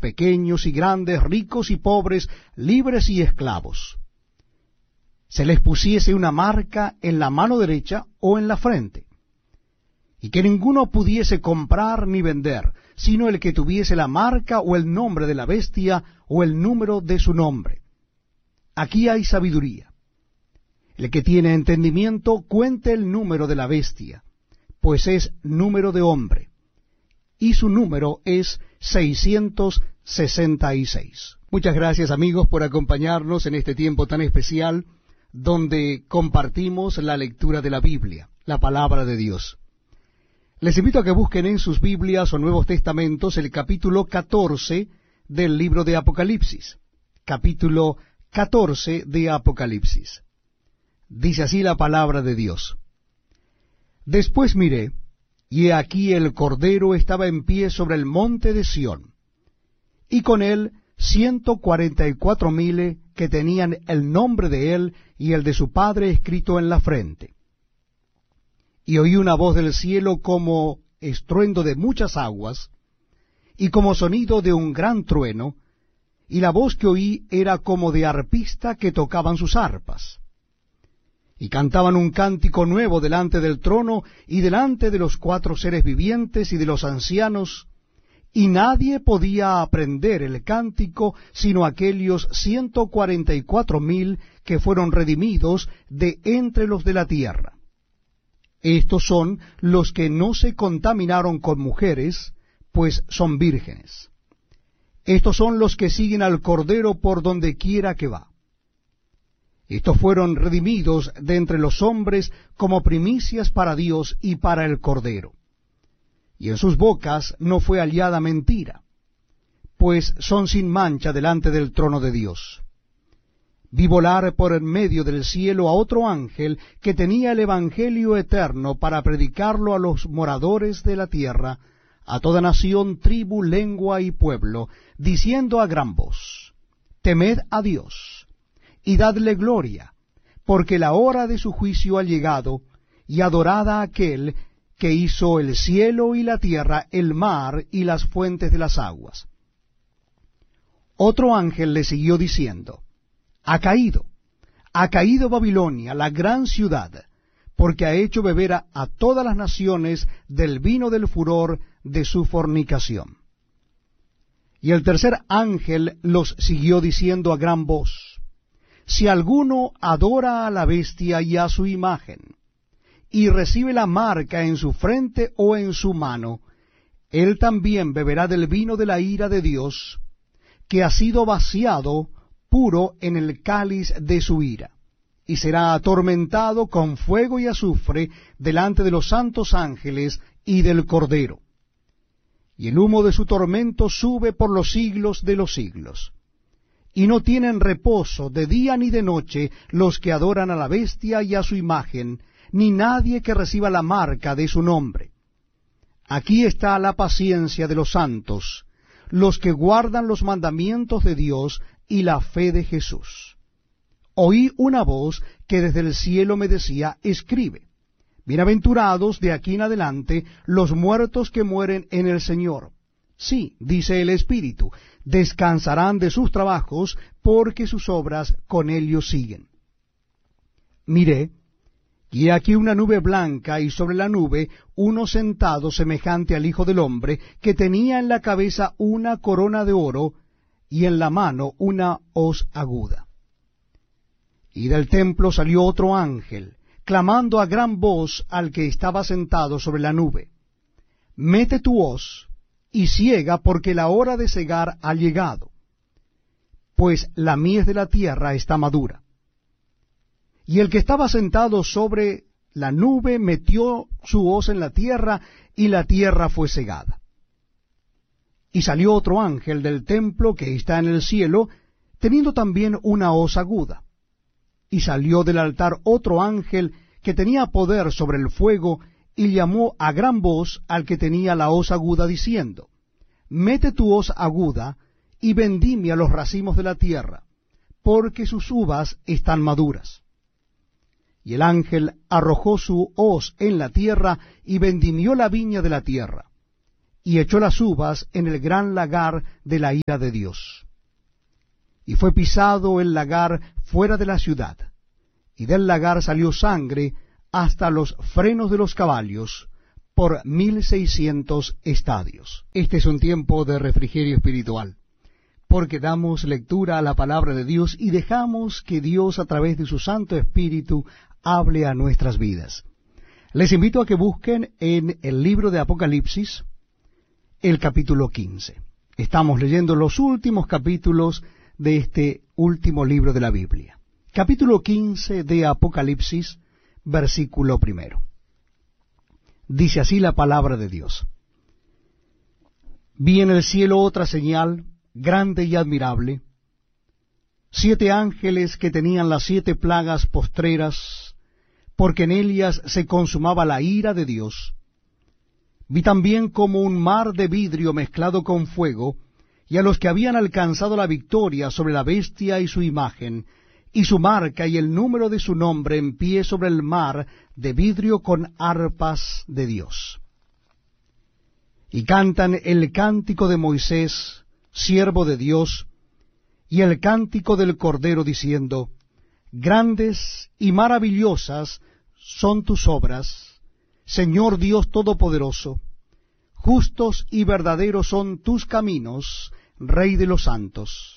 pequeños y grandes, ricos y pobres, libres y esclavos, se les pusiese una marca en la mano derecha o en la frente, y que ninguno pudiese comprar ni vender, sino el que tuviese la marca o el nombre de la bestia o el número de su nombre. Aquí hay sabiduría. El que tiene entendimiento cuente el número de la bestia, pues es número de hombre, y su número es 666. Muchas gracias, amigos, por acompañarnos en este tiempo tan especial, donde compartimos la lectura de la Biblia, la palabra de Dios. Les invito a que busquen en sus Biblias o Nuevos Testamentos el capítulo 14 del libro de Apocalipsis. Capítulo 14 de Apocalipsis. Dice así la palabra de Dios. Después miré, y he aquí el Cordero estaba en pie sobre el monte de Sión, y con él 144,000 que tenían el nombre de él y el de su Padre escrito en la frente. Y oí una voz del cielo como estruendo de muchas aguas, y como sonido de un gran trueno, y la voz que oí era como de arpista que tocaban sus arpas. Y cantaban un cántico nuevo delante del trono, y delante de los 4 seres vivientes y de los ancianos, y nadie podía aprender el cántico, sino aquellos 144,000 que fueron redimidos de entre los de la tierra. Estos son los que no se contaminaron con mujeres, pues son vírgenes. Estos son los que siguen al Cordero por donde quiera que va. Estos fueron redimidos de entre los hombres como primicias para Dios y para el Cordero. Y en sus bocas no fue hallada mentira, pues son sin mancha delante del trono de Dios. Vi volar por en medio del cielo a otro ángel que tenía el Evangelio eterno para predicarlo a los moradores de la tierra, a toda nación, tribu, lengua y pueblo, diciendo a gran voz: Temed a Dios, y dadle gloria, porque la hora de su juicio ha llegado, y adorad a aquel que hizo el cielo y la tierra, el mar y las fuentes de las aguas. Otro ángel le siguió diciendo: ha caído Babilonia, la gran ciudad, porque ha hecho beber a todas las naciones del vino del furor de su fornicación. Y el tercer ángel los siguió diciendo a gran voz: si alguno adora a la bestia y a su imagen, y recibe la marca en su frente o en su mano, él también beberá del vino de la ira de Dios, que ha sido vaciado puro en el cáliz de su ira, y será atormentado con fuego y azufre delante de los santos ángeles y del Cordero. Y el humo de su tormento sube por los siglos de los siglos. Y no tienen reposo de día ni de noche los que adoran a la bestia y a su imagen, ni nadie que reciba la marca de su nombre. Aquí está la paciencia de los santos, los que guardan los mandamientos de Dios y la fe de Jesús. Oí una voz que desde el cielo me decía: escribe, bienaventurados de aquí en adelante los muertos que mueren en el Señor. Sí, dice el Espíritu, descansarán de sus trabajos, porque sus obras con ellos siguen. Miré, y he aquí una nube blanca, y sobre la nube uno sentado semejante al Hijo del Hombre, que tenía en la cabeza una corona de oro, y en la mano una hoz aguda. Y del templo salió otro ángel, clamando a gran voz al que estaba sentado sobre la nube: mete tu hoz y siega, porque la hora de segar ha llegado, pues la mies de la tierra está madura. Y el que estaba sentado sobre la nube metió su hoz en la tierra, y la tierra fue segada. Y salió otro ángel del templo que está en el cielo, teniendo también una hoz aguda. Y salió del altar otro ángel que tenía poder sobre el fuego, y llamó a gran voz al que tenía la hoz aguda, diciendo: mete tu hoz aguda, y vendimia los racimos de la tierra, porque sus uvas están maduras. Y el ángel arrojó su hoz en la tierra, y vendimió la viña de la tierra. y echó las uvas en el gran lagar de la ira de Dios. Y fue pisado el lagar fuera de la ciudad, y del lagar salió sangre hasta los frenos de los caballos, por 1600 estadios. Este es un tiempo de refrigerio espiritual, porque damos lectura a la palabra de Dios y dejamos que Dios, a través de su Santo Espíritu, hable a nuestras vidas. Les invito a que busquen en el libro de Apocalipsis el capítulo 15. Estamos leyendo los últimos capítulos de este último libro de la Biblia. Capítulo 15 de Apocalipsis, versículo 1. Dice así la palabra de Dios. Vi en el cielo otra señal, grande y admirable, 7 ángeles que tenían las 7 plagas postreras, porque en ellas se consumaba la ira de Dios. Vi también como un mar de vidrio mezclado con fuego, y a los que habían alcanzado la victoria sobre la bestia y su imagen, y su marca y el número de su nombre en pie sobre el mar de vidrio con arpas de Dios. Y cantan el cántico de Moisés, siervo de Dios, y el cántico del Cordero, diciendo, Grandes y maravillosas son tus obras, Señor Dios Todopoderoso. Justos y verdaderos son tus caminos, Rey de los santos.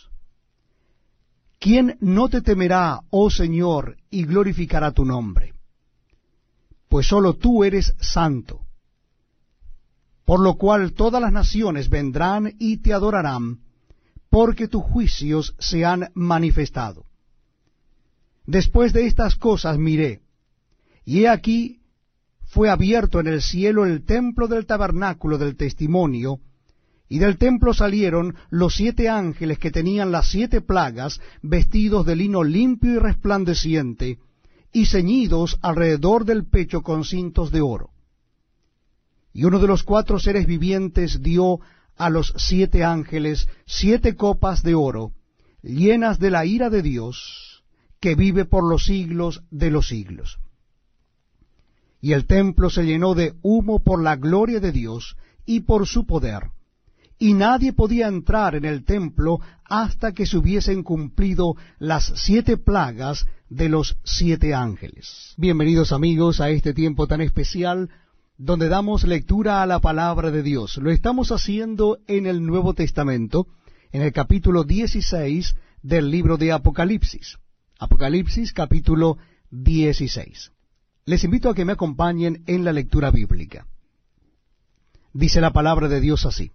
¿Quién no te temerá, oh Señor, y glorificará tu nombre? Pues sólo tú eres santo. Por lo cual todas las naciones vendrán y te adorarán, porque tus juicios se han manifestado. Después de estas cosas miré, y he aquí fue abierto en el cielo el templo del tabernáculo del testimonio, y del templo salieron los 7 ángeles que tenían las 7 plagas, vestidos de lino limpio y resplandeciente, y ceñidos alrededor del pecho con cintos de oro. Y uno de los 4 seres vivientes dio a los 7 ángeles 7 copas de oro, llenas de la ira de Dios, que vive por los siglos de los siglos. Y el templo se llenó de humo por la gloria de Dios y por su poder, y nadie podía entrar en el templo hasta que se hubiesen cumplido las 7 plagas de los 7 ángeles. Bienvenidos amigos a este tiempo tan especial, donde damos lectura a la palabra de Dios. Lo estamos haciendo en el Nuevo Testamento, en el capítulo 16 del libro de Apocalipsis. Apocalipsis capítulo 16. Les invito a que me acompañen en la lectura bíblica. Dice la palabra de Dios así.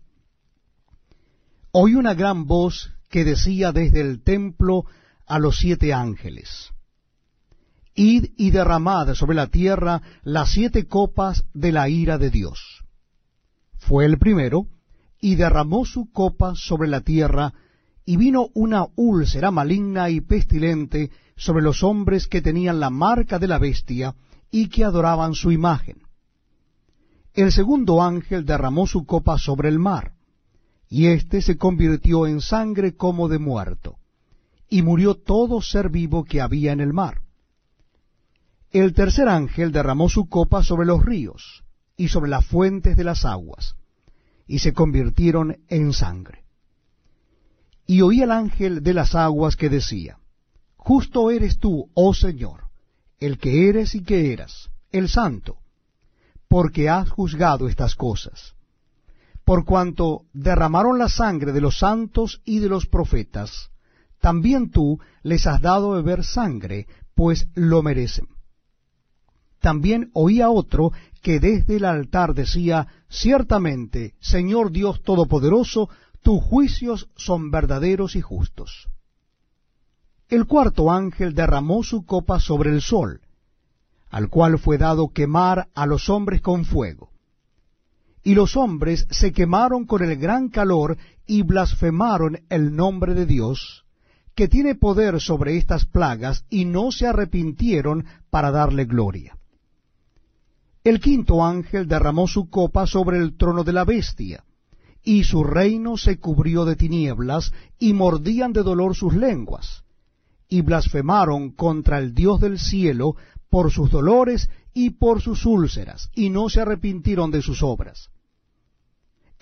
Oí una gran voz que decía desde el templo a los 7 ángeles, Id y derramad sobre la tierra las 7 copas de la ira de Dios. Fue el primero, y derramó su copa sobre la tierra, y vino una úlcera maligna y pestilente sobre los hombres que tenían la marca de la bestia y que adoraban su imagen. El segundo ángel derramó su copa sobre el mar, y éste se convirtió en sangre como de muerto, y murió todo ser vivo que había en el mar. El tercer ángel derramó su copa sobre los ríos, y sobre las fuentes de las aguas, y se convirtieron en sangre. Y oí al ángel de las aguas que decía, Justo eres tú, oh Señor, el que eres y que eras, el Santo, porque has juzgado estas cosas. Por cuanto derramaron la sangre de los santos y de los profetas, también tú les has dado a beber sangre, pues lo merecen. También oí a otro que desde el altar decía, Ciertamente, Señor Dios Todopoderoso, tus juicios son verdaderos y justos. El cuarto ángel derramó su copa sobre el sol, al cual fue dado quemar a los hombres con fuego. Y los hombres se quemaron con el gran calor y blasfemaron el nombre de Dios, que tiene poder sobre estas plagas, y no se arrepintieron para darle gloria. El quinto ángel derramó su copa sobre el trono de la bestia, y su reino se cubrió de tinieblas, y mordían de dolor sus lenguas, y blasfemaron contra el Dios del cielo por sus dolores y por sus úlceras, y no se arrepintieron de sus obras.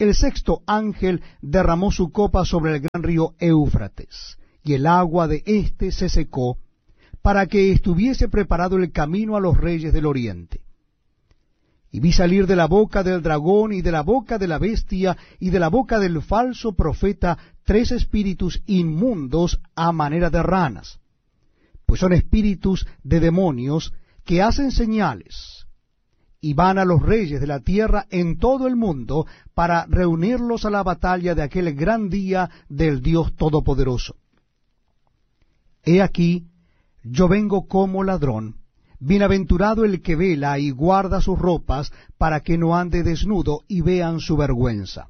el sexto ángel derramó su copa sobre el gran río Éufrates, y el agua de éste se secó, para que estuviese preparado el camino a los reyes del oriente. Y vi salir de la boca del dragón, y de la boca de la bestia, y de la boca del falso profeta, 3 espíritus inmundos a manera de ranas, pues son espíritus de demonios que hacen señales, y van a los reyes de la tierra en todo el mundo para reunirlos a la batalla de aquel gran día del Dios Todopoderoso. He aquí, yo vengo como ladrón. Bienaventurado el que vela y guarda sus ropas, para que no ande desnudo y vean su vergüenza.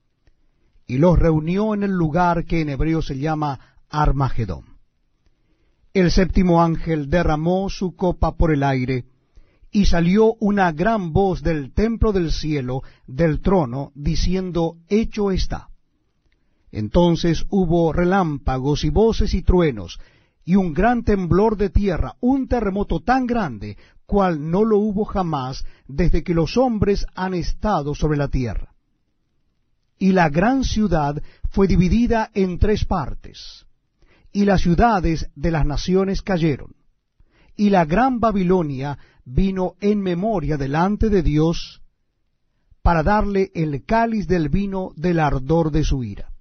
Y los reunió en el lugar que en hebreo se llama Armagedón. El séptimo ángel derramó su copa por el aire, y salió una gran voz del templo del cielo, del trono, diciendo, hecho está. Entonces hubo relámpagos y voces y truenos, y un gran temblor de tierra, un terremoto tan grande, cual no lo hubo jamás desde que los hombres han estado sobre la tierra. Y la gran ciudad fue dividida en 3 partes, y las ciudades de las naciones cayeron. Y la gran Babilonia vino en memoria delante de Dios, para darle el cáliz del vino del ardor de su ira.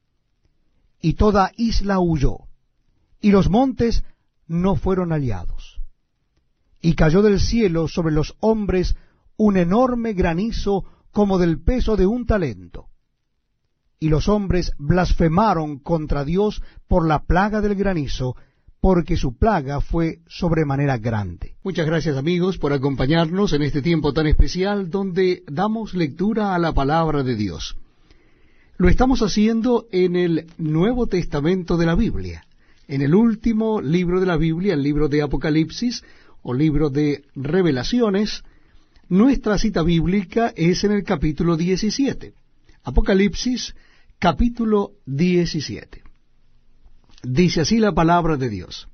Y toda isla huyó, y los montes no fueron hallados. Y cayó del cielo sobre los hombres un enorme granizo como del peso de un talento. Y los hombres blasfemaron contra Dios por la plaga del granizo, porque su plaga fue sobremanera grande. Muchas gracias, amigos, por acompañarnos en este tiempo tan especial donde damos lectura a la palabra de Dios. Lo estamos haciendo en el Nuevo Testamento de la Biblia, en el último libro de la Biblia, el libro de Apocalipsis o libro de Revelaciones. Nuestra cita bíblica es en el capítulo 17. Apocalipsis, capítulo 17. Dice así la palabra de Dios.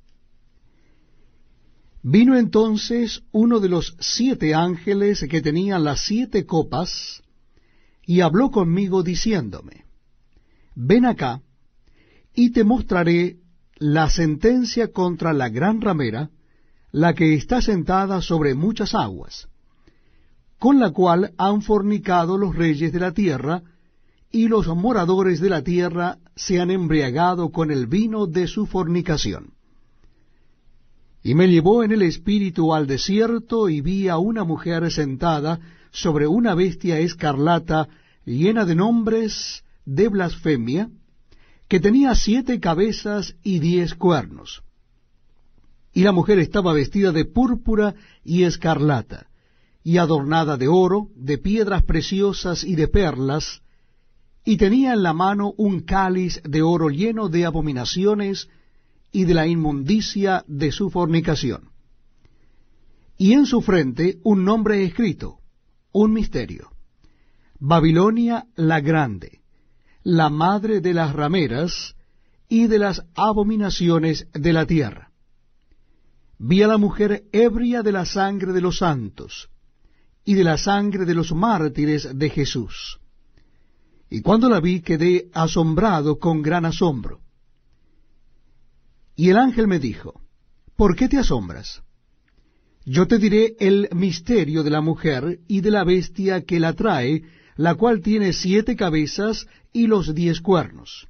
Vino entonces uno de los 7 ángeles que tenían las 7 copas, y habló conmigo diciéndome, ven acá, y te mostraré la sentencia contra la gran ramera, la que está sentada sobre muchas aguas, con la cual han fornicado los reyes de la tierra, y los moradores de la tierra se han embriagado con el vino de su fornicación. Y me llevó en el espíritu al desierto, y vi a una mujer sentada sobre una bestia escarlata, llena de nombres de blasfemia, que tenía 7 cabezas y 10 cuernos. Y la mujer estaba vestida de púrpura y escarlata, y adornada de oro, de piedras preciosas y de perlas, y tenía en la mano un cáliz de oro lleno de abominaciones y de la inmundicia de su fornicación. Y en su frente un nombre escrito, un misterio: Babilonia la Grande, la madre de las rameras y de las abominaciones de la tierra. Vi a la mujer ebria de la sangre de los santos y de la sangre de los mártires de Jesús. Y cuando la vi quedé asombrado con gran asombro. Y el ángel me dijo, ¿por qué te asombras? Yo te diré el misterio de la mujer y de la bestia que la trae, la cual tiene 7 cabezas y los 10 cuernos.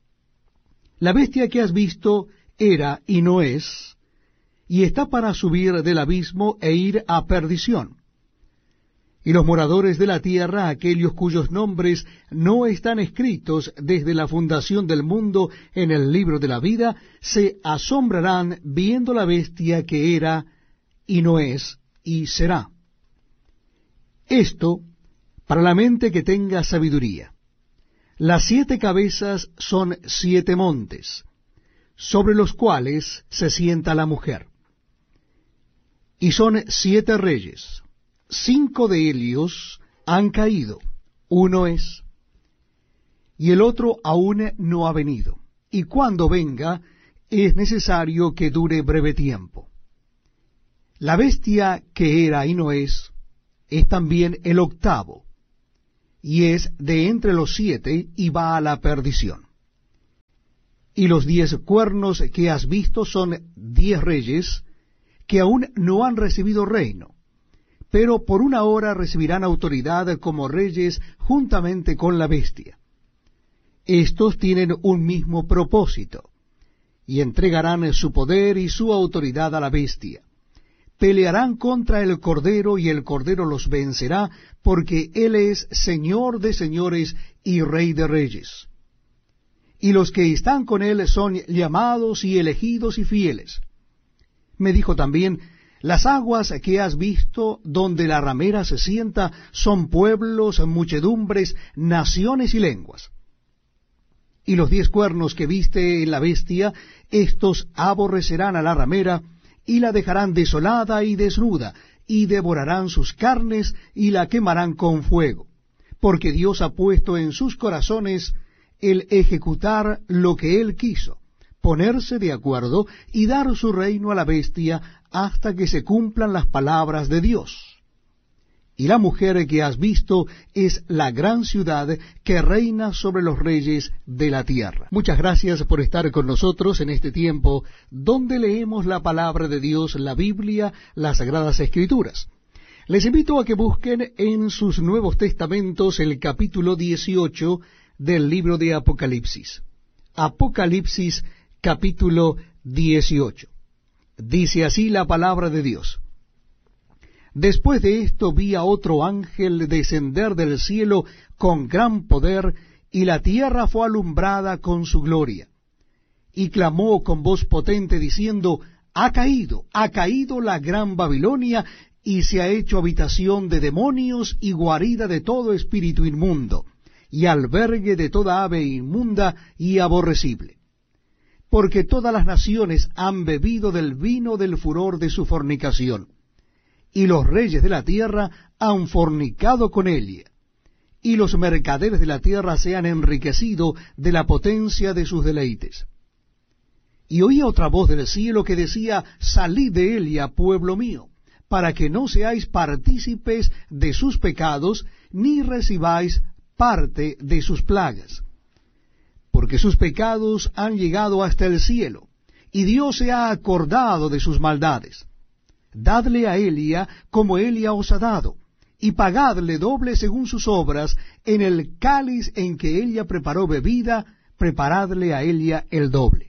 La bestia que has visto era y no es, y está para subir del abismo e ir a perdición. Y los moradores de la tierra, aquellos cuyos nombres no están escritos desde la fundación del mundo en el libro de la vida, se asombrarán viendo la bestia que era, y no es, y será. Esto para la mente que tenga sabiduría. Las 7 cabezas son 7 montes, sobre los cuales se sienta la mujer. Y son 7 reyes. 5 de ellos han caído, uno es, y el otro aún no ha venido, y cuando venga es necesario que dure breve tiempo. La bestia que era y no es también el octavo, y es de entre los 7, y va a la perdición. Y los 10 cuernos que has visto son 10 reyes, que aún no han recibido reino, pero por una hora recibirán autoridad como reyes juntamente con la bestia. Estos tienen un mismo propósito, y entregarán su poder y su autoridad a la bestia. Pelearán contra el Cordero, y el Cordero los vencerá, porque Él es Señor de señores y Rey de reyes. Y los que están con Él son llamados y elegidos y fieles. Me dijo también, las aguas que has visto donde la ramera se sienta son pueblos, muchedumbres, naciones y lenguas. Y los 10 cuernos que viste en la bestia, estos aborrecerán a la ramera, y la dejarán desolada y desnuda, y devorarán sus carnes, y la quemarán con fuego. Porque Dios ha puesto en sus corazones el ejecutar lo que Él quiso, ponerse de acuerdo, y dar su reino a la bestia, hasta que se cumplan las palabras de Dios. Y la mujer que has visto es la gran ciudad que reina sobre los reyes de la tierra. Muchas gracias por estar con nosotros en este tiempo donde leemos la palabra de Dios, la Biblia, las Sagradas Escrituras. Les invito a que busquen en sus Nuevos Testamentos el capítulo 18 del libro de Apocalipsis. Apocalipsis capítulo 18. Dice así la palabra de Dios. Después de esto vi a otro ángel descender del cielo con gran poder, y la tierra fue alumbrada con su gloria. Y clamó con voz potente diciendo, ha caído la gran Babilonia, y se ha hecho habitación de demonios y guarida de todo espíritu inmundo, y albergue de toda ave inmunda y aborrecible. Porque todas las naciones han bebido del vino del furor de su fornicación. Y los reyes de la tierra han fornicado con ella, y los mercaderes de la tierra se han enriquecido de la potencia de sus deleites. Y oí otra voz del cielo que decía, salid de ella, pueblo mío, para que no seáis partícipes de sus pecados, ni recibáis parte de sus plagas. Porque sus pecados han llegado hasta el cielo, y Dios se ha acordado de sus maldades. Dadle a Elia como Elia os ha dado, y pagadle doble según sus obras. En el cáliz en que Elia preparó bebida, preparadle a Elia el doble.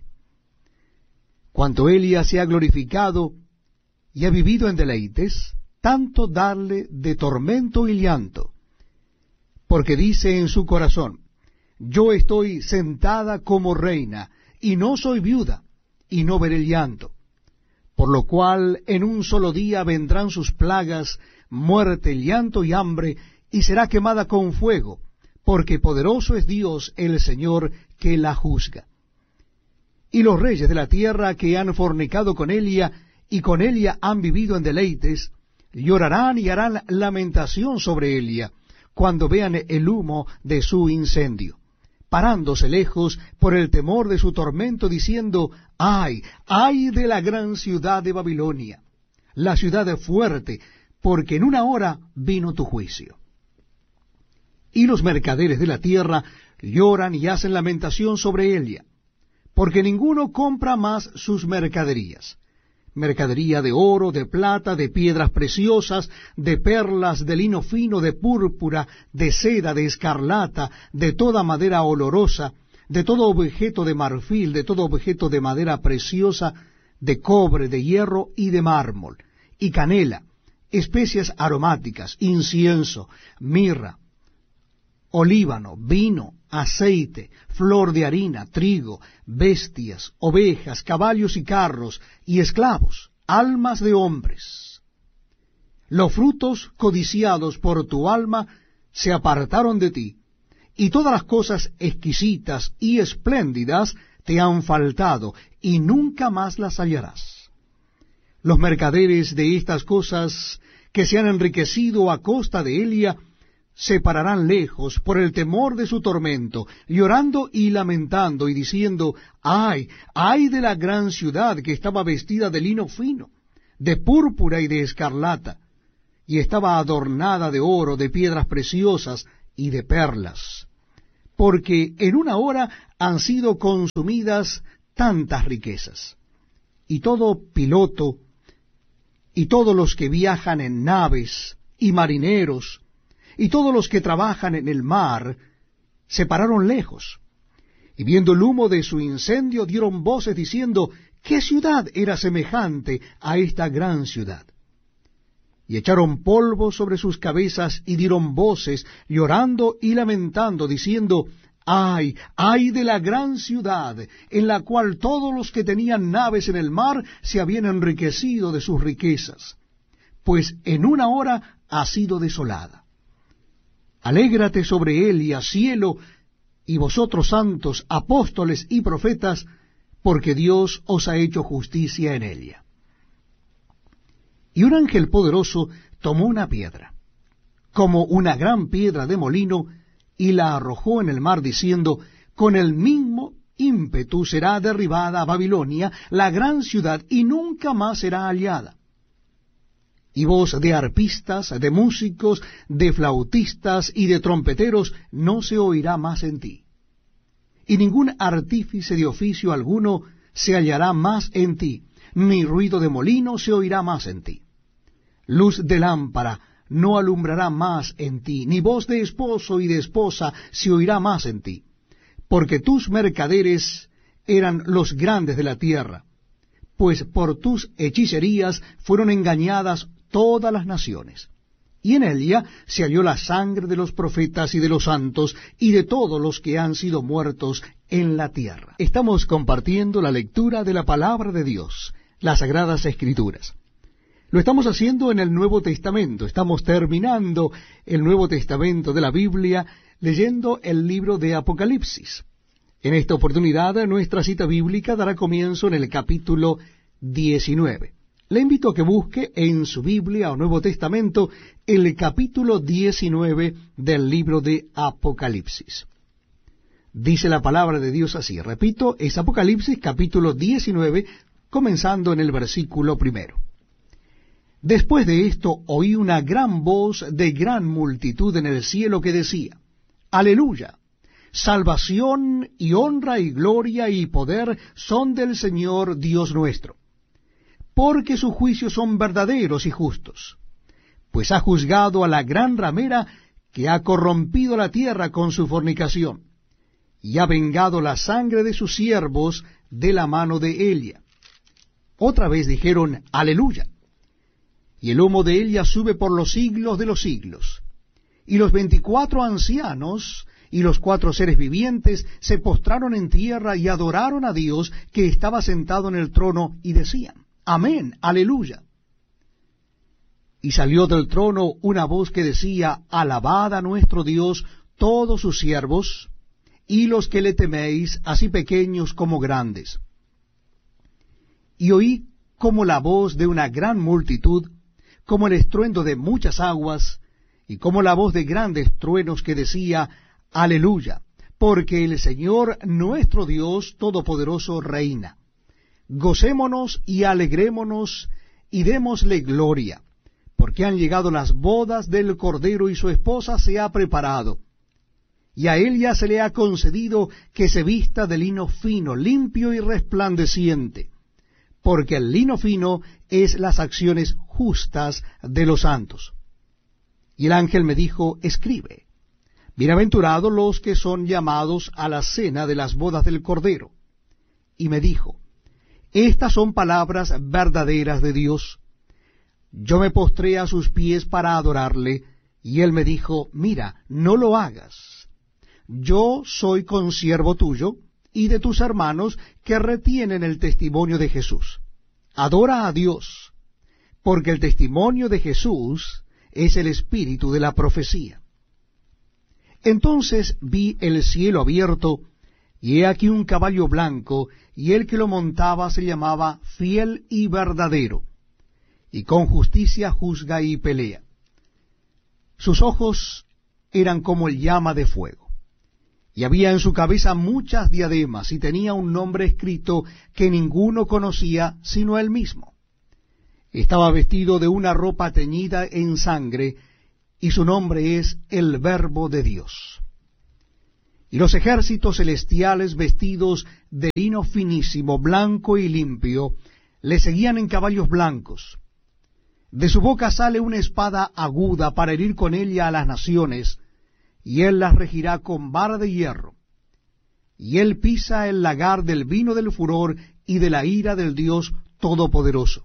Cuanto Elia se ha glorificado y ha vivido en deleites, tanto darle de tormento y llanto, porque dice en su corazón, yo estoy sentada como reina, y no soy viuda, y no veré llanto. Por lo cual en un solo día vendrán sus plagas, muerte, llanto y hambre, y será quemada con fuego, porque poderoso es Dios el Señor que la juzga. Y los reyes de la tierra que han fornicado con Elia, y con Elia han vivido en deleites, llorarán y harán lamentación sobre Elia, cuando vean el humo de su incendio, parándose lejos por el temor de su tormento, diciendo, ¡ay de la gran ciudad de Babilonia, la ciudad fuerte, porque en una hora vino tu juicio! Y los mercaderes de la tierra lloran y hacen lamentación sobre Elia, porque ninguno compra más sus mercaderías, mercadería de oro, de plata, de piedras preciosas, de perlas, de lino fino, de púrpura, de seda, de escarlata, de toda madera olorosa, de todo objeto de marfil, de todo objeto de madera preciosa, de cobre, de hierro y de mármol, y canela, especias aromáticas, incienso, mirra, olíbano, vino, aceite, flor de harina, trigo, bestias, ovejas, caballos y carros, y esclavos, almas de hombres. Los frutos codiciados por tu alma se apartaron de ti, y todas las cosas exquisitas y espléndidas te han faltado, y nunca más las hallarás. Los mercaderes de estas cosas que se han enriquecido a costa de Elia, se pararán lejos por el temor de su tormento, llorando y lamentando, y diciendo, ¡ay de la gran ciudad que estaba vestida de lino fino, de púrpura y de escarlata, y estaba adornada de oro, de piedras preciosas, y de perlas, porque en una hora han sido consumidas tantas riquezas. Y todo piloto, y todos los que viajan en naves, y marineros, y todos los que trabajan en el mar, se pararon lejos, y viendo el humo de su incendio dieron voces diciendo, ¿qué ciudad era semejante a esta gran ciudad? Y echaron polvo sobre sus cabezas y dieron voces, llorando y lamentando, diciendo, ¡ay, ay de la gran ciudad, en la cual todos los que tenían naves en el mar se habían enriquecido de sus riquezas! Pues en una hora ha sido desolada. Alégrate sobre ella, cielo, y vosotros santos, apóstoles y profetas, porque Dios os ha hecho justicia en ella. Y un ángel poderoso tomó una piedra, como una gran piedra de molino, y la arrojó en el mar, diciendo, con el mismo ímpetu será derribada Babilonia, la gran ciudad, y nunca más será hallada. Y voz de arpistas, de músicos, de flautistas y de trompeteros no se oirá más en ti. Y ningún artífice de oficio alguno se hallará más en ti, ni ruido de molino se oirá más en ti. Luz de lámpara no alumbrará más en ti, ni voz de esposo y de esposa se oirá más en ti, porque tus mercaderes eran los grandes de la tierra, pues por tus hechicerías fueron engañadas todas las naciones. Y en ella se halló la sangre de los profetas y de los santos y de todos los que han sido muertos en la tierra. Estamos compartiendo la lectura de la palabra de Dios, las Sagradas Escrituras. Lo estamos haciendo en el Nuevo Testamento. Estamos terminando el Nuevo Testamento de la Biblia leyendo el libro de Apocalipsis. En esta oportunidad nuestra cita bíblica dará comienzo en el capítulo 19. Le invito a que busque en su Biblia o Nuevo Testamento el capítulo 19 del libro de Apocalipsis. Dice la palabra de Dios así, repito, es Apocalipsis capítulo 19, comenzando en el versículo 1. Después de esto oí una gran voz de gran multitud en el cielo que decía, Aleluya, salvación y honra y gloria y poder son del Señor Dios nuestro, porque sus juicios son verdaderos y justos, pues ha juzgado a la gran ramera que ha corrompido la tierra con su fornicación, y ha vengado la sangre de sus siervos de la mano de ella. Otra vez dijeron, Aleluya. Y el humo de ella sube por los siglos de los siglos. Y los 24 ancianos y los 4 seres vivientes se postraron en tierra y adoraron a Dios que estaba sentado en el trono, y decían, Amén, aleluya. Y salió del trono una voz que decía, Alabad a nuestro Dios todos sus siervos, y los que le teméis, así pequeños como grandes. Y oí como la voz de una gran multitud, como el estruendo de muchas aguas, y como la voz de grandes truenos que decía, Aleluya, porque el Señor nuestro Dios Todopoderoso reina. Gocémonos y alegrémonos y démosle gloria, porque han llegado las bodas del Cordero y su esposa se ha preparado. Y a él ya se le ha concedido que se vista de lino fino, limpio y resplandeciente, porque el lino fino es las acciones justas de los santos. Y el ángel me dijo, escribe, bienaventurados los que son llamados a la cena de las bodas del Cordero. Y me dijo, estas son palabras verdaderas de Dios. Yo me postré a sus pies para adorarle, y él me dijo, mira, no lo hagas. Yo soy consiervo tuyo y de tus hermanos que retienen el testimonio de Jesús. Adora a Dios, porque el testimonio de Jesús es el espíritu de la profecía. Entonces vi el cielo abierto, y he aquí un caballo blanco, y el que lo montaba se llamaba Fiel y Verdadero, y con justicia juzga y pelea. Sus ojos eran como el llama de fuego, y había en su cabeza muchas diademas, y tenía un nombre escrito que ninguno conocía sino él mismo. Estaba vestido de una ropa teñida en sangre, y su nombre es el Verbo de Dios. Y los ejércitos celestiales, vestidos de lino finísimo, blanco y limpio, le seguían en caballos blancos. De su boca sale una espada aguda para herir con ella a las naciones, y él las regirá con vara de hierro. Y él pisa el lagar del vino del furor y de la ira del Dios Todopoderoso.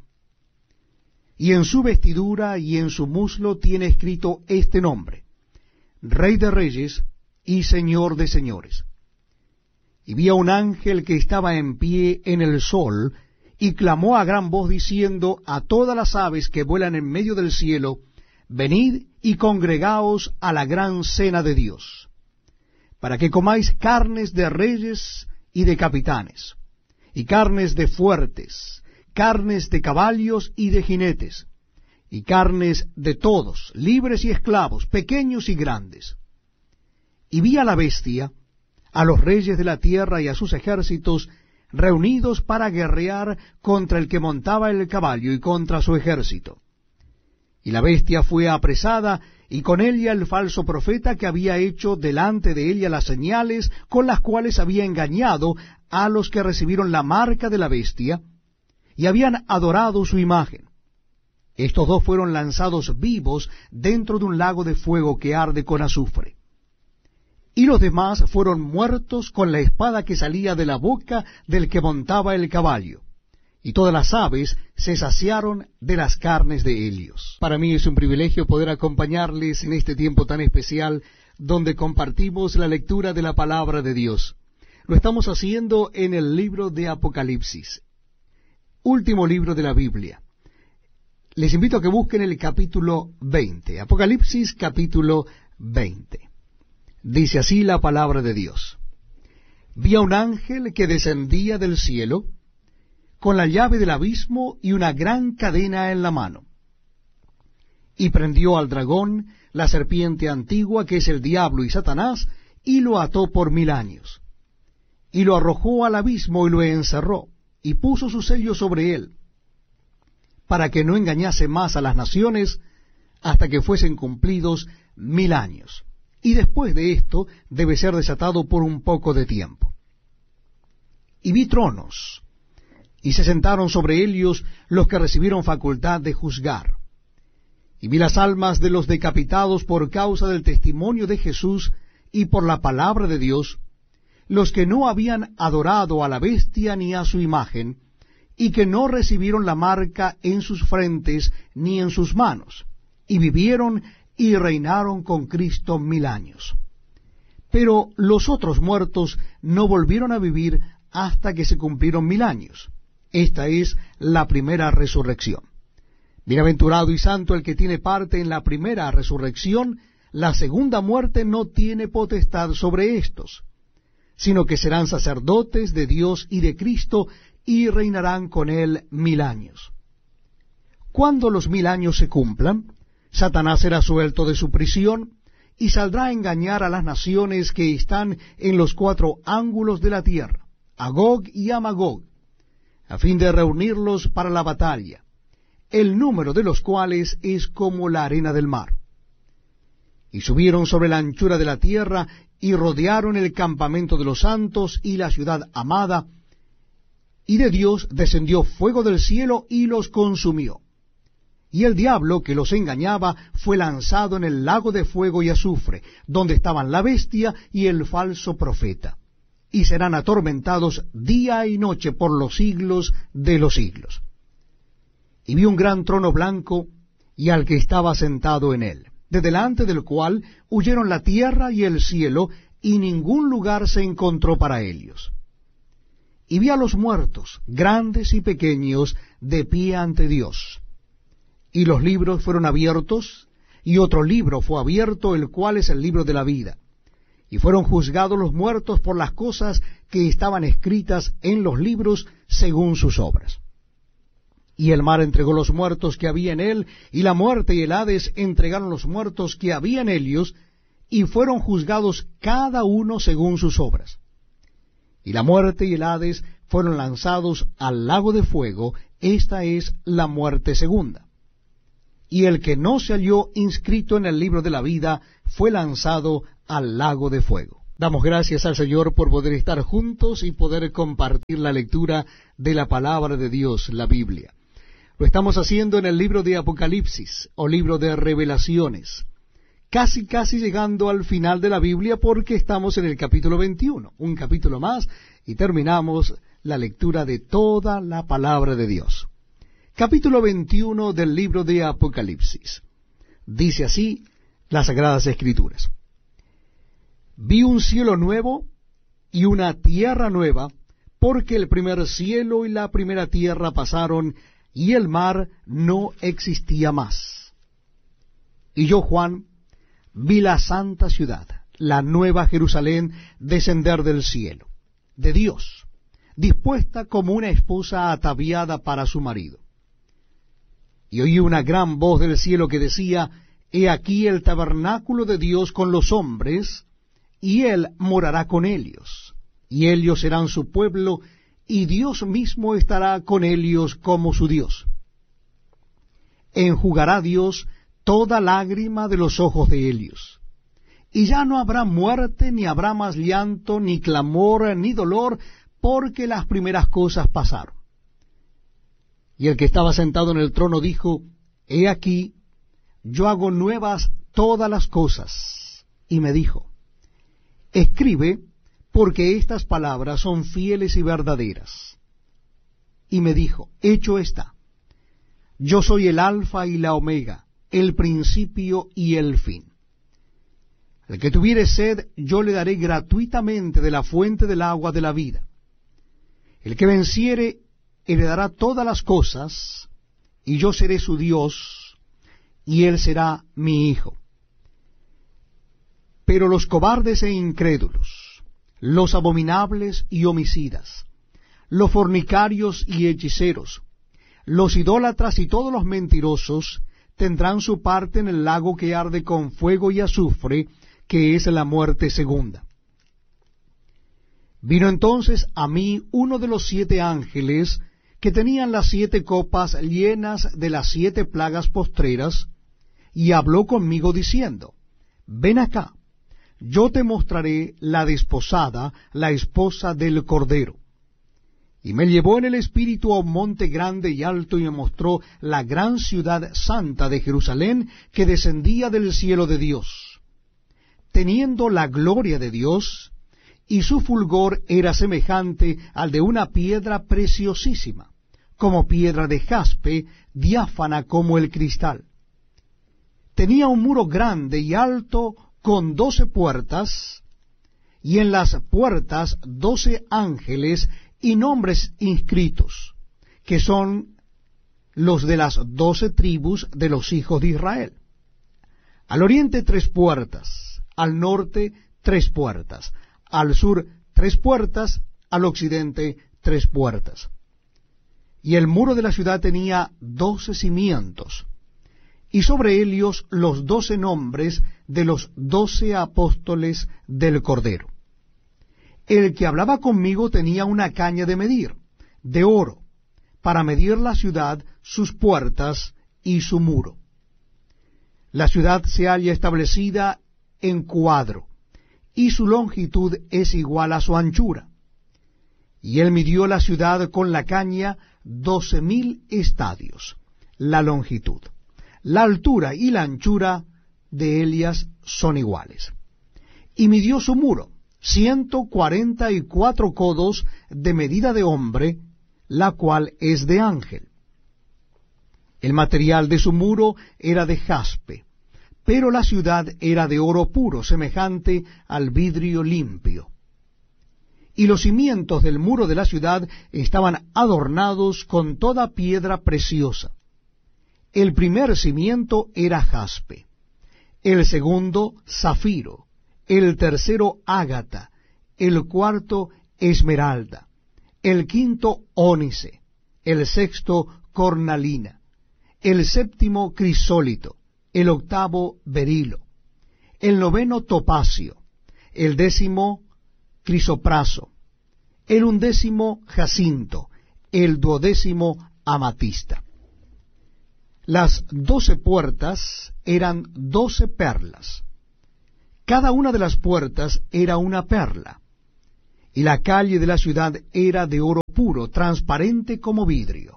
Y en su vestidura y en su muslo tiene escrito este nombre: Rey de Reyes y Señor de Señores. Y vi a un ángel que estaba en pie en el sol, y clamó a gran voz diciendo a todas las aves que vuelan en medio del cielo: Venid y congregaos a la gran cena de Dios, para que comáis carnes de reyes y de capitanes, y carnes de fuertes, carnes de caballos y de jinetes, y carnes de todos, libres y esclavos, pequeños y grandes. Y vi a la bestia, a los reyes de la tierra y a sus ejércitos, reunidos para guerrear contra el que montaba el caballo y contra su ejército. Y la bestia fue apresada, y con ella el falso profeta que había hecho delante de ella las señales con las cuales había engañado a los que recibieron la marca de la bestia, y habían adorado su imagen. Estos dos fueron lanzados vivos dentro de un lago de fuego que arde con azufre. Y los demás fueron muertos con la espada que salía de la boca del que montaba el caballo. Y todas las aves se saciaron de las carnes de ellos. Para mí es un privilegio poder acompañarles en este tiempo tan especial, donde compartimos la lectura de la palabra de Dios. Lo estamos haciendo en el libro de Apocalipsis, último libro de la Biblia. Les invito a que busquen el capítulo 20, Apocalipsis capítulo 20. Dice así la palabra de Dios: Vi a un ángel que descendía del cielo, con la llave del abismo y una gran cadena en la mano. Y prendió al dragón, la serpiente antigua, que es el diablo y Satanás, y lo ató por 1000 años. Y lo arrojó al abismo y lo encerró, y puso su sello sobre él, para que no engañase más a las naciones, hasta que fuesen cumplidos 1000 años. Y después de esto debe ser desatado por un poco de tiempo. Y vi tronos, y se sentaron sobre ellos los que recibieron facultad de juzgar. Y vi las almas de los decapitados por causa del testimonio de Jesús y por la palabra de Dios, los que no habían adorado a la bestia ni a su imagen, y que no recibieron la marca en sus frentes ni en sus manos, y vivieron y reinaron con Cristo 1000 años. Pero los otros muertos no volvieron a vivir hasta que se cumplieron 1000 años. Esta es la primera resurrección. Bienaventurado y santo el que tiene parte en la primera resurrección. La segunda muerte no tiene potestad sobre éstos, sino que serán sacerdotes de Dios y de Cristo, y reinarán con él 1000 años. Cuando los 1000 años se cumplan, Satanás será suelto de su prisión, y saldrá a engañar a las naciones que están en los 4 ángulos de la tierra, a Gog y a Magog, a fin de reunirlos para la batalla, el número de los cuales es como la arena del mar. Y subieron sobre la anchura de la tierra, y rodearon el campamento de los santos y la ciudad amada, y de Dios descendió fuego del cielo y los consumió. Y el diablo que los engañaba fue lanzado en el lago de fuego y azufre, donde estaban la bestia y el falso profeta, y serán atormentados día y noche por los siglos de los siglos. Y vi un gran trono blanco, y al que estaba sentado en él, de delante del cual huyeron la tierra y el cielo, y ningún lugar se encontró para ellos. Y vi a los muertos, grandes y pequeños, de pie ante Dios. Y los libros fueron abiertos, y otro libro fue abierto, el cual es el libro de la vida. Y fueron juzgados los muertos por las cosas que estaban escritas en los libros según sus obras. Y el mar entregó los muertos que había en él, y la muerte y el Hades entregaron los muertos que había en ellos, y fueron juzgados cada uno según sus obras. Y la muerte y el Hades fueron lanzados al lago de fuego. Esta es la muerte segunda. y el que no se halló inscrito en el libro de la vida fue lanzado al lago de fuego. Damos gracias al Señor por poder estar juntos y poder compartir la lectura de la palabra de Dios, la Biblia. Lo estamos haciendo en el libro de Apocalipsis, o libro de Revelaciones, casi llegando al final de la Biblia, porque estamos en el capítulo 21, un capítulo más, y terminamos la lectura de toda la palabra de Dios. Capítulo 21 del libro de Apocalipsis. Dice así las Sagradas Escrituras: Vi un cielo nuevo y una tierra nueva, porque el primer cielo y la primera tierra pasaron, y el mar no existía más. Y yo, Juan, vi la santa ciudad, la nueva Jerusalén, descender del cielo, de Dios, dispuesta como una esposa ataviada para su marido. Y oí una gran voz del cielo que decía: He aquí el tabernáculo de Dios con los hombres, y Él morará con ellos, y ellos serán su pueblo, y Dios mismo estará con ellos como su Dios. Enjugará Dios toda lágrima de los ojos de ellos, y ya no habrá muerte, ni habrá más llanto, ni clamor, ni dolor, porque las primeras cosas pasaron. Y el que estaba sentado en el trono dijo: He aquí, yo hago nuevas todas las cosas. Y me dijo: Escribe, porque estas palabras son fieles y verdaderas. Y me dijo: Hecho está. Yo soy el Alfa y la Omega, el principio y el fin. Al que tuviere sed, yo le daré gratuitamente de la fuente del agua de la vida. El que venciere heredará todas las cosas, y yo seré su Dios, y él será mi hijo. Pero los cobardes e incrédulos, los abominables y homicidas, los fornicarios y hechiceros, los idólatras y todos los mentirosos tendrán su parte en el lago que arde con fuego y azufre, que es la muerte segunda. Vino entonces a mí uno de los 7 ángeles que tenían las 7 copas llenas de las 7 plagas postreras, y habló conmigo diciendo: Ven acá, yo te mostraré la desposada, la esposa del Cordero. Y me llevó en el espíritu a un monte grande y alto, y me mostró la gran ciudad santa de Jerusalén, que descendía del cielo de Dios, teniendo la gloria de Dios, y su fulgor era semejante al de una piedra preciosísima, como piedra de jaspe, diáfana como el cristal. Tenía un muro grande y alto con 12 puertas, y en las puertas 12 ángeles y nombres inscritos, que son los de las 12 tribus de los hijos de Israel. Al oriente 3 puertas, al norte 3 puertas, al sur 3 puertas, al occidente 3 puertas. Y el muro de la ciudad tenía 12 cimientos, y sobre ellos los 12 nombres de los 12 apóstoles del Cordero. El que hablaba conmigo tenía una caña de medir, de oro, para medir la ciudad, sus puertas y su muro. La ciudad se halla establecida en cuadro, y su longitud es igual a su anchura. Y él midió la ciudad con la caña 12,000 estadios, la longitud. La altura y la anchura de ellas son iguales. Y midió su muro, 144 codos de medida de hombre, la cual es de ángel. El material de su muro era de jaspe, pero la ciudad era de oro puro, semejante al vidrio limpio. Y los cimientos del muro de la ciudad estaban adornados con toda piedra preciosa. El primer cimiento era jaspe, el segundo zafiro, el tercero ágata, el cuarto esmeralda, el quinto ónice, el sexto cornalina, el séptimo crisólito, el octavo berilo, el noveno topacio, el 10º crisopraso, el 11º jacinto, el 12º amatista. Las 12 puertas eran 12 perlas. Cada una de las puertas era una perla, y la calle de la ciudad era de oro puro, transparente como vidrio.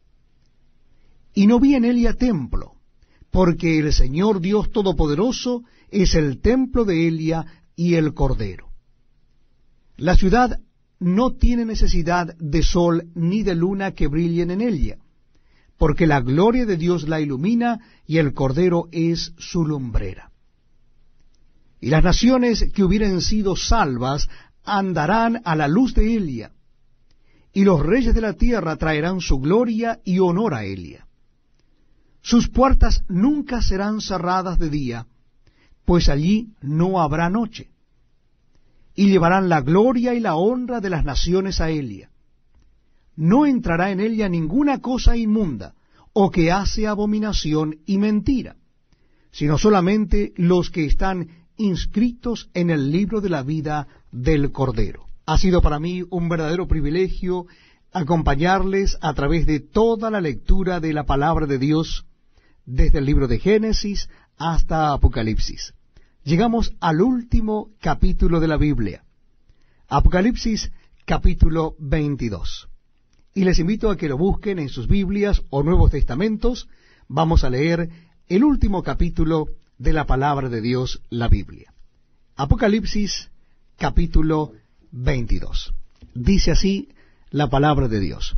Y no vi en ella templo, porque el Señor Dios Todopoderoso es el templo de Elia y el Cordero. La ciudad no tiene necesidad de sol ni de luna que brillen en ella, porque la gloria de Dios la ilumina y el Cordero es su lumbrera. Y las naciones que hubieren sido salvas andarán a la luz de Elia, y los reyes de la tierra traerán su gloria y honor a Elia. Sus puertas nunca serán cerradas de día, pues allí no habrá noche. Y llevarán la gloria y la honra de las naciones a Elia. No entrará en ella ninguna cosa inmunda, o que hace abominación y mentira, sino solamente los que están inscritos en el libro de la vida del Cordero. Ha sido para mí un verdadero privilegio acompañarles a través de toda la lectura de la palabra de Dios, desde el libro de Génesis hasta Apocalipsis. Llegamos al último capítulo de la Biblia, Apocalipsis capítulo 22. Y les invito a que lo busquen en sus Biblias o Nuevos Testamentos. Vamos a leer el último capítulo de la palabra de Dios, la Biblia. Apocalipsis capítulo 22. Dice así la palabra de Dios.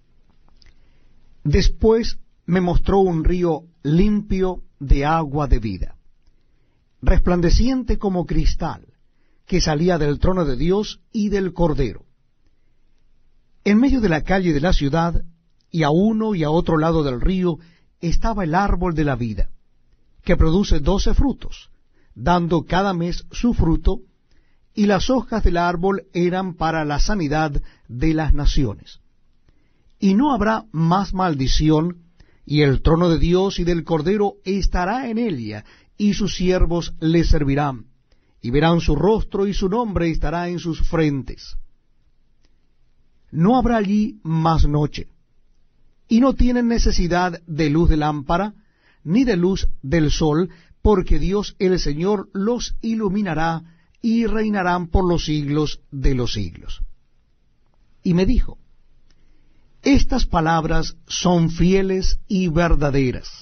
Después me mostró un río limpio de agua de vida, resplandeciente como cristal, que salía del trono de Dios y del Cordero. En medio de la calle de la ciudad, y a uno y a otro lado del río, estaba el árbol de la vida, que produce 12 frutos, dando cada mes su fruto, y las hojas del árbol eran para la sanidad de las naciones. Y no habrá más maldición, y el trono de Dios y del Cordero estará en ella, y sus siervos le servirán, y verán su rostro, y su nombre estará en sus frentes. No habrá allí más noche, y no tienen necesidad de luz de lámpara, ni de luz del sol, porque Dios el Señor los iluminará, y reinarán por los siglos de los siglos. Y me dijo, estas palabras son fieles y verdaderas.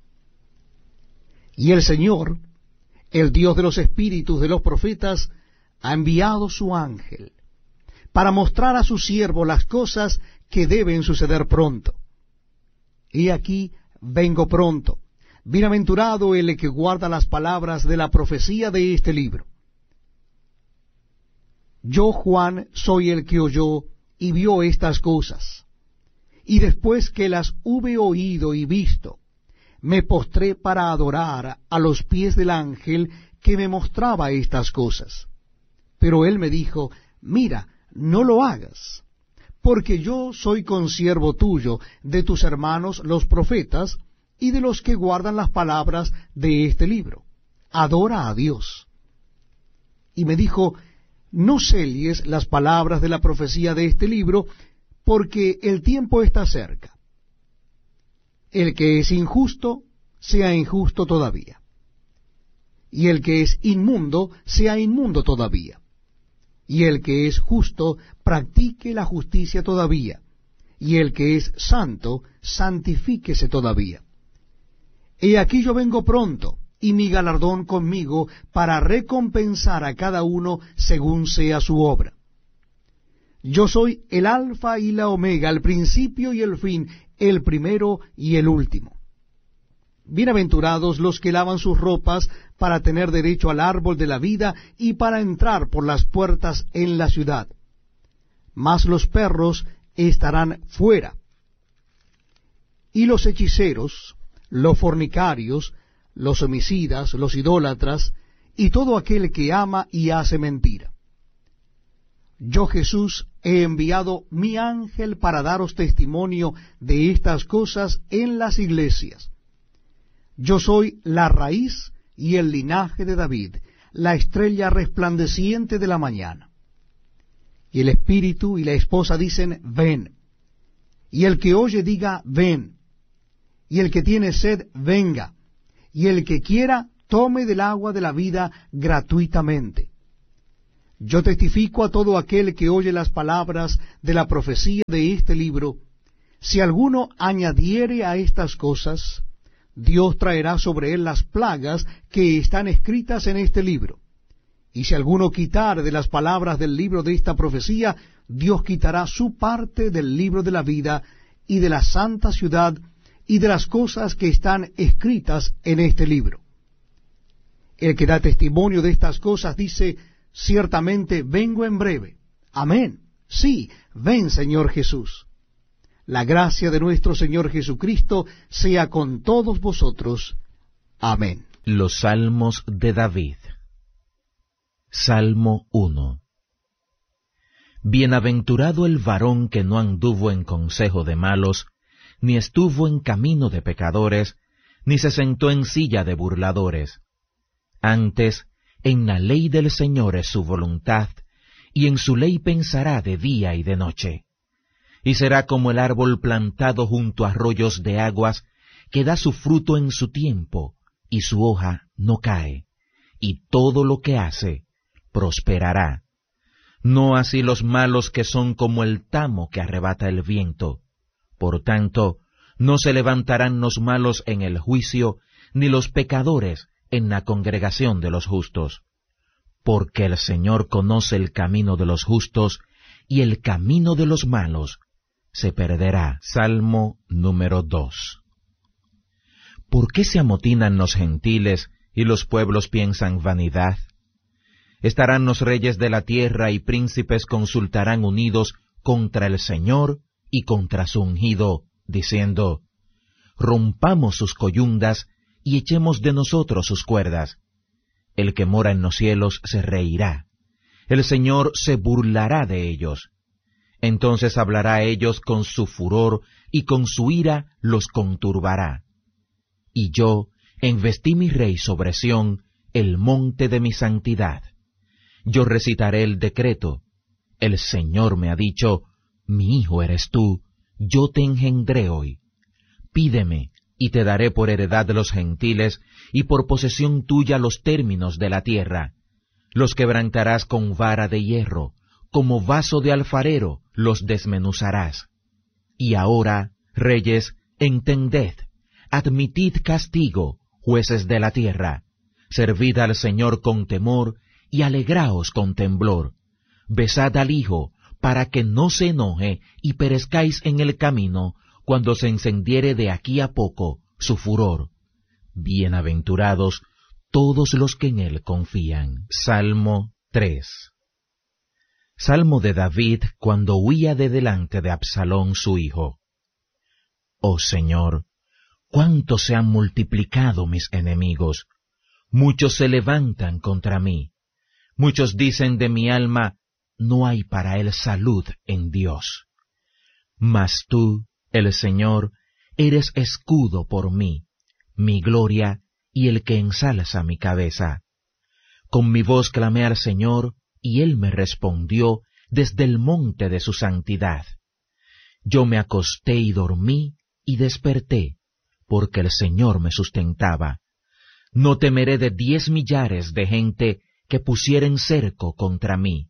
Y el Señor, el Dios de los espíritus de los profetas, ha enviado su ángel, para mostrar a su siervo las cosas que deben suceder pronto. He aquí, vengo pronto. Bienaventurado el que guarda las palabras de la profecía de este libro. Yo, Juan, soy el que oyó y vio estas cosas. Y después que las hube oído y visto, me postré para adorar a los pies del ángel que me mostraba estas cosas. Pero él me dijo, mira, no lo hagas, porque yo soy consiervo tuyo, de tus hermanos los profetas, y de los que guardan las palabras de este libro. Adora a Dios. Y me dijo, no selles las palabras de la profecía de este libro, porque el tiempo está cerca. El que es injusto, sea injusto todavía. Y el que es inmundo, sea inmundo todavía. Y el que es justo, practique la justicia todavía. Y el que es santo, santifíquese todavía. He aquí yo vengo pronto, y mi galardón conmigo, para recompensar a cada uno según sea su obra. Yo soy el Alfa y la Omega, el principio y el fin, el primero y el último. Bienaventurados los que lavan sus ropas para tener derecho al árbol de la vida y para entrar por las puertas en la ciudad. Mas los perros estarán fuera. Y los hechiceros, los fornicarios, los homicidas, los idólatras, y todo aquel que ama y hace mentira. Yo, Jesús, he enviado mi ángel para daros testimonio de estas cosas en las iglesias. Yo soy la raíz y el linaje de David, la estrella resplandeciente de la mañana. Y el espíritu y la esposa dicen, ven. Y el que oye diga, ven. y el que tiene sed, venga, y el que quiera, tome del agua de la vida gratuitamente. Yo testifico a todo aquel que oye las palabras de la profecía de este libro, si alguno añadiere a estas cosas, Dios traerá sobre él las plagas que están escritas en este libro. Y si alguno quitare de las palabras del libro de esta profecía, Dios quitará su parte del libro de la vida y de la santa ciudad y de las cosas que están escritas en este libro. El que da testimonio de estas cosas dice, ciertamente vengo en breve. Amén. Sí, ven, Señor Jesús. La gracia de nuestro Señor Jesucristo sea con todos vosotros. Amén. Los Salmos de David. Salmo 1. Bienaventurado el varón que no anduvo en consejo de malos, ni estuvo en camino de pecadores, ni se sentó en silla de burladores. Antes, en la ley del Señor es su voluntad, y en su ley pensará de día y de noche. Y será como el árbol plantado junto a arroyos de aguas, que da su fruto en su tiempo, y su hoja no cae, y todo lo que hace prosperará. No así los malos, que son como el tamo que arrebata el viento. Por tanto, no se levantarán los malos en el juicio, ni los pecadores en la congregación de los justos. Porque el Señor conoce el camino de los justos, y el camino de los malos se perderá. Salmo número 2. ¿Por qué se amotinan los gentiles y los pueblos piensan vanidad? Estarán los reyes de la tierra y príncipes consultarán unidos contra el Señor y contra su ungido, diciendo, rompamos sus coyundas y echemos de nosotros sus cuerdas. El que mora en los cielos se reirá, el Señor se burlará de ellos. Entonces hablará a ellos con su furor, y con su ira los conturbará. Y yo investí mi rey sobre Sión, el monte de mi santidad. Yo recitaré el decreto. El Señor me ha dicho, mi hijo eres tú, yo te engendré hoy. Pídeme, y te daré por heredad de los gentiles, y por posesión tuya los términos de la tierra. Los quebrantarás con vara de hierro, como vaso de alfarero los desmenuzarás. Y ahora, reyes, entended, admitid castigo, jueces de la tierra. Servid al Señor con temor, y alegraos con temblor. Besad al Hijo, para que no se enoje y perezcáis en el camino, cuando se encendiere de aquí a poco su furor. Bienaventurados todos los que en él confían. Salmo 3. Salmo de David cuando huía de delante de Absalón su hijo. Oh Señor, cuánto se han multiplicado mis enemigos, muchos se levantan contra mí. Muchos dicen de mi alma, no hay para él salud en Dios. Mas tú, el Señor, eres escudo por mí, mi gloria y el que ensalza mi cabeza. Con mi voz clamé al Señor, y él me respondió desde el monte de su santidad. Yo me acosté y dormí, y desperté, porque el Señor me sustentaba. No temeré de 10 millares de gente que pusieren cerco contra mí.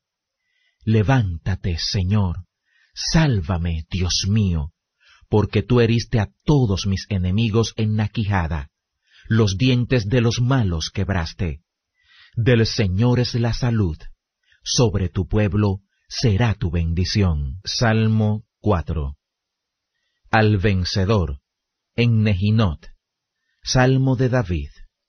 Levántate, Señor, sálvame, Dios mío, porque tú heriste a todos mis enemigos en la quijada, los dientes de los malos quebraste. Del Señor es la salud, sobre tu pueblo será tu bendición. Salmo 4. Al vencedor, en Nehinot, Salmo de David.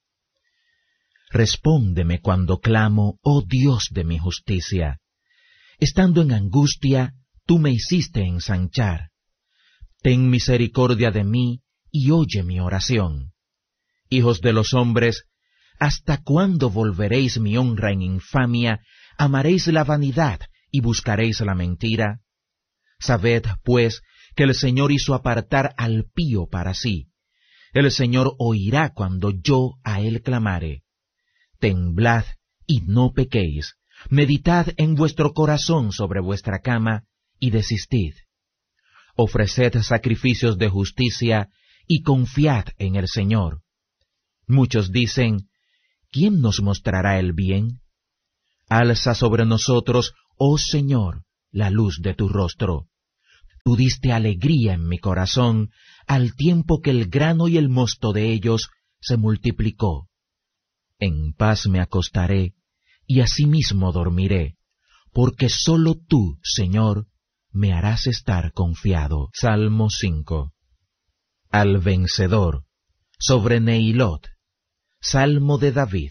Respóndeme cuando clamo, oh Dios de mi justicia. Estando en angustia, tú me hiciste ensanchar. Ten misericordia de mí y oye mi oración. Hijos de los hombres, ¿hasta cuándo volveréis mi honra en infamia? ¿Amaréis la vanidad y buscaréis la mentira? Sabed, pues, que el Señor hizo apartar al pío para sí. El Señor oirá cuando yo a él clamare. Temblad y no pequéis. Meditad en vuestro corazón sobre vuestra cama y desistid. Ofreced sacrificios de justicia y confiad en el Señor. Muchos dicen, ¿quién nos mostrará el bien? Alza sobre nosotros, oh Señor, la luz de tu rostro. Tú diste alegría en mi corazón, al tiempo que el grano y el mosto de ellos se multiplicó. En paz me acostaré, y asimismo dormiré, porque sólo tú, Señor, me harás estar confiado. Salmo 5. Al vencedor, sobre Neilot, Salmo de David.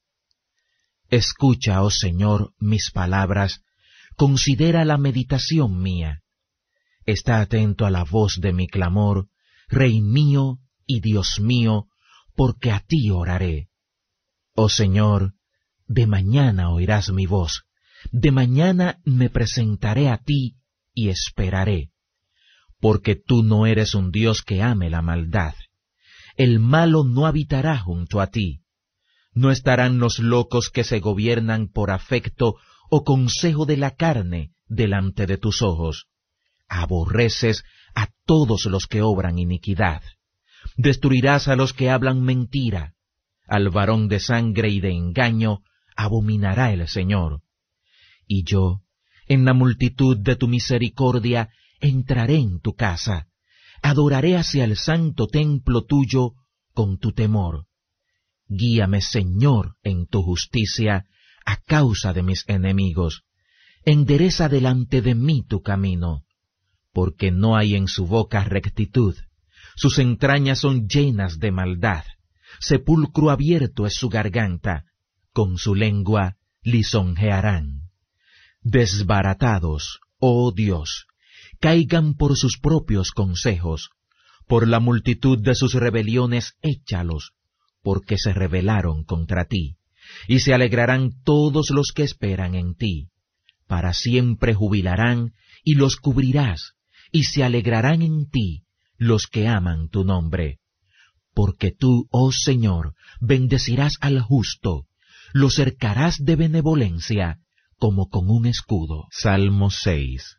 Escucha, oh Señor, mis palabras, considera la meditación mía. Está atento a la voz de mi clamor, Rey mío y Dios mío, porque a ti oraré. Oh Señor, de mañana oirás mi voz, de mañana me presentaré a ti y esperaré, porque tú no eres un Dios que ame la maldad. El malo no habitará junto a ti. No estarán los locos que se gobiernan por afecto o consejo de la carne delante de tus ojos. Aborreces a todos los que obran iniquidad. Destruirás a los que hablan mentira. Al varón de sangre y de engaño abominará el Señor. Y yo, en la multitud de tu misericordia, entraré en tu casa. Adoraré hacia el santo templo tuyo con tu temor. Guíame, Señor, en tu justicia, a causa de mis enemigos. Endereza delante de mí tu camino, porque no hay en su boca rectitud. Sus entrañas son llenas de maldad. Sepulcro abierto es su garganta. Con su lengua lisonjearán. Desbaratados, oh Dios, caigan por sus propios consejos. Por la multitud de sus rebeliones échalos, porque se rebelaron contra ti. Y se alegrarán todos los que esperan en ti. Para siempre jubilarán, y los cubrirás, y se alegrarán en ti los que aman tu nombre. Porque tú, oh Señor, bendecirás al justo, lo cercarás de benevolencia, como con un escudo. Salmo 6.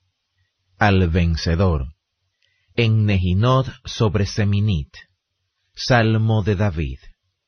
Al vencedor, en Nehinot sobre Seminit, Salmo de David.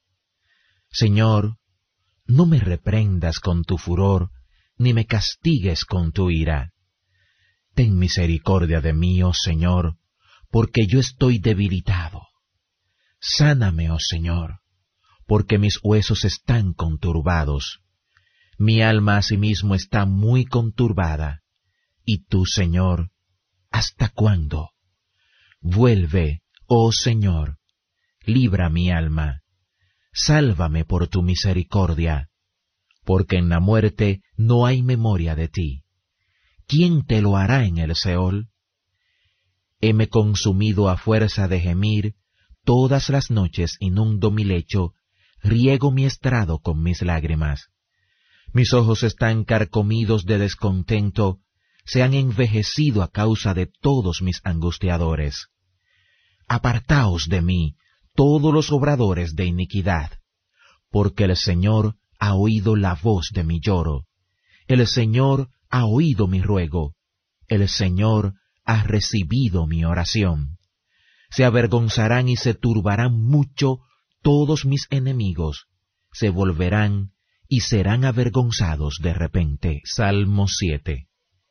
Señor, no me reprendas con tu furor, ni me castigues con tu ira. Ten misericordia de mí, oh Señor, porque yo estoy debilitado. Sáname, oh Señor, porque mis huesos están conturbados. Mi alma asimismo está muy conturbada. Y tú, Señor, ¿hasta cuándo? Vuelve, oh Señor, libra mi alma. Sálvame por tu misericordia, porque en la muerte no hay memoria de ti. ¿Quién te lo hará en el Seol? Heme consumido a fuerza de gemir, todas las noches inundo mi lecho, riego mi estrado con mis lágrimas. Mis ojos están carcomidos de descontento, se han envejecido a causa de todos mis angustiadores. Apartaos de mí, todos los obradores de iniquidad, porque el Señor ha oído la voz de mi lloro, el Señor ha oído mi ruego, el Señor ha recibido mi oración. Se avergonzarán y se turbarán mucho todos mis enemigos, se volverán y serán avergonzados de repente. Salmo 7.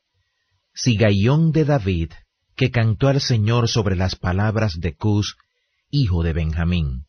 Sigaión de David, que cantó al Señor sobre las palabras de Cus, hijo de Benjamín.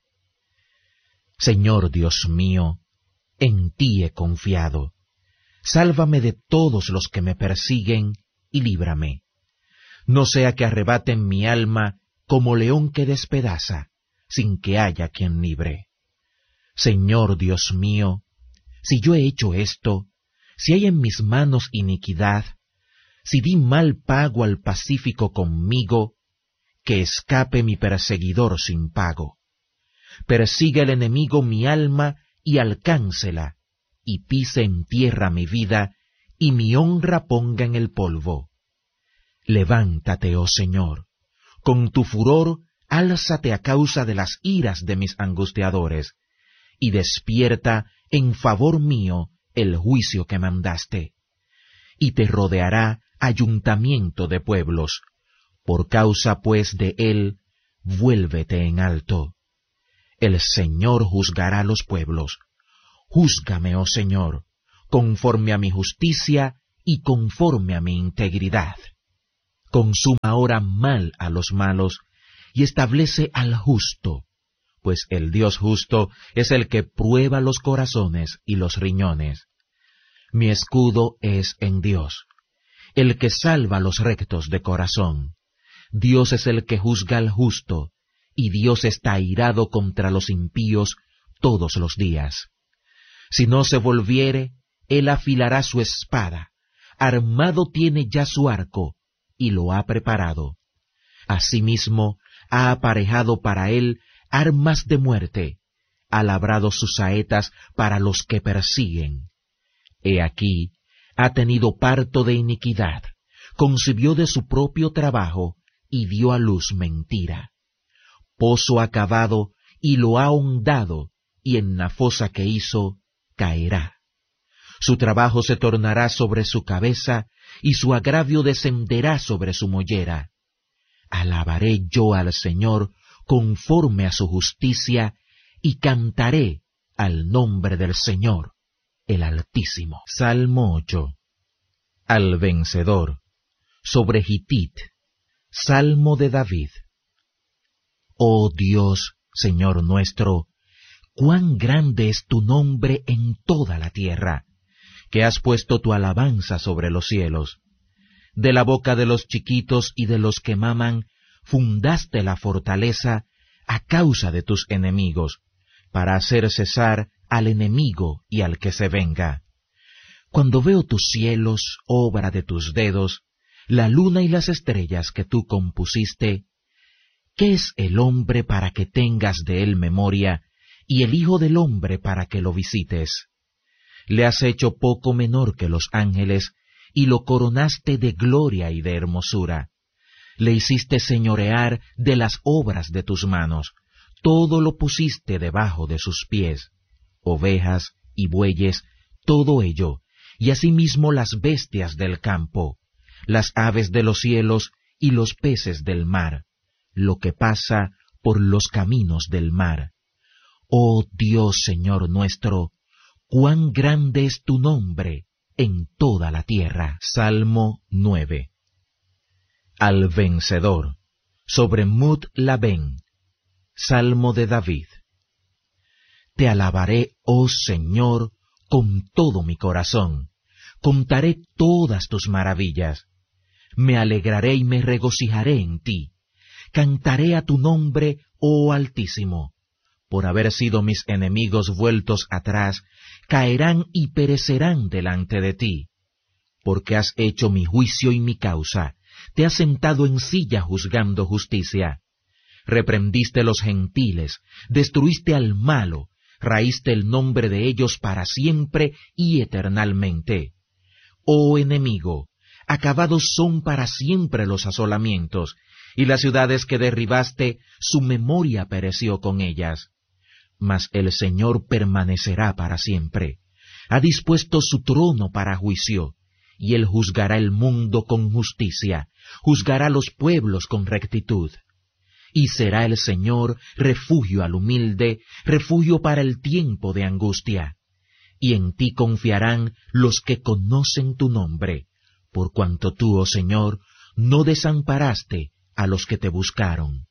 Señor Dios mío, en ti he confiado. Sálvame de todos los que me persiguen y líbrame. No sea que arrebaten mi alma como león que despedaza, sin que haya quien libre. Señor Dios mío, si yo he hecho esto, si hay en mis manos iniquidad, si di mal pago al pacífico conmigo, que escape mi perseguidor sin pago. Persiga el enemigo mi alma y alcáncela, y pise en tierra mi vida, y mi honra ponga en el polvo. Levántate, oh Señor, con tu furor álzate a causa de las iras de mis angustiadores, y despierta en favor mío el juicio que mandaste. Y te rodeará ayuntamiento de pueblos, por causa pues de él vuélvete en alto. El Señor juzgará a los pueblos. Júzgame, oh Señor, conforme a mi justicia y conforme a mi integridad. Consuma ahora mal a los malos y establece al justo, pues el Dios justo es el que prueba los corazones y los riñones. Mi escudo es en Dios, el que salva a los rectos de corazón. Dios es el que juzga al justo, y Dios está airado contra los impíos todos los días. Si no se volviere, él afilará su espada, armado tiene ya su arco, y lo ha preparado. Asimismo, ha aparejado para él armas de muerte, ha labrado sus saetas para los que persiguen. He aquí, ha tenido parto de iniquidad, concibió de su propio trabajo, y dio a luz mentira. Pozo ha cavado, y lo ha hondado, y en la fosa que hizo, caerá. Su trabajo se tornará sobre su cabeza, y su agravio descenderá sobre su mollera. Alabaré yo al Señor conforme a su justicia, y cantaré al nombre del Señor, el Altísimo. Salmo 8. Al vencedor, sobre Gitit, Salmo de David. Oh Dios, Señor nuestro, cuán grande es tu nombre en toda la tierra, que has puesto tu alabanza sobre los cielos. De la boca de los chiquitos y de los que maman, fundaste la fortaleza a causa de tus enemigos, para hacer cesar al enemigo y al que se venga. Cuando veo tus cielos, obra de tus dedos, la luna y las estrellas que tú compusiste, ¿qué es el hombre para que tengas de él memoria, y el hijo del hombre para que lo visites? Le has hecho poco menor que los ángeles, y lo coronaste de gloria y de hermosura. Le hiciste señorear de las obras de tus manos, todo lo pusiste debajo de sus pies, ovejas y bueyes, todo ello, y asimismo las bestias del campo, las aves de los cielos y los peces del mar, lo que pasa por los caminos del mar. Oh Dios, Señor nuestro, cuán grande es tu nombre en toda la tierra. Salmo 9. Al vencedor, sobre Mut Labén, Salmo de David. Te alabaré, oh Señor, con todo mi corazón, contaré todas tus maravillas. Me alegraré y me regocijaré en ti, cantaré a tu nombre, oh Altísimo. Por haber sido mis enemigos vueltos atrás, caerán y perecerán delante de ti. Porque has hecho mi juicio y mi causa, te has sentado en silla juzgando justicia. Reprendiste los gentiles, destruiste al malo, raíste el nombre de ellos para siempre y eternalmente. Oh enemigo, acabados son para siempre los asolamientos, y las ciudades que derribaste, su memoria pereció con ellas. Mas el Señor permanecerá para siempre. Ha dispuesto su trono para juicio, y él juzgará el mundo con justicia, juzgará los pueblos con rectitud. Y será el Señor refugio al humilde, refugio para el tiempo de angustia. Y en ti confiarán los que conocen tu nombre, por cuanto tú, oh Señor, no desamparaste a los que te buscaron.